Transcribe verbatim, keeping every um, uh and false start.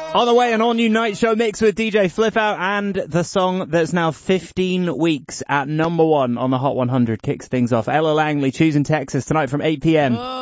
On the way, an all-new night show mix with D J Flip Out, and the song that's now fifteen weeks at number one on the Hot one hundred kicks things off. Ella Langley, Choosing Texas, tonight from eight p.m.